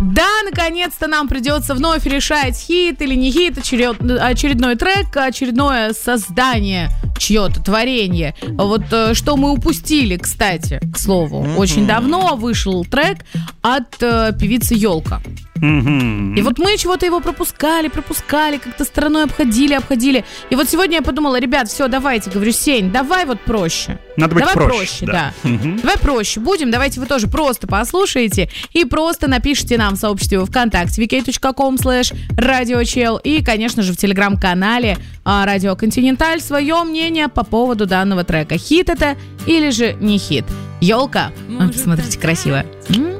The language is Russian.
Да, наконец-то нам придется вновь решать, хит или не хит, очередной трек, очередное создание, чье-то творение. Вот что мы упустили, кстати, к слову. Очень давно вышел трек от певицы Ёлка. И вот мы чего-то его пропускали, как-то стороной обходили. И вот сегодня я подумала, ребят, все, давайте, говорю, Сень, давай вот проще. Надо быть давай проще, да. Давай проще будем, давайте вы тоже просто послушаете и просто напишите нам в сообществе ВКонтакте vk.com/radiochel и, конечно же, в телеграм-канале Радио Континенталь свое мнение по поводу данного трека. Хит это или же не хит? Ёлка, посмотрите, красиво.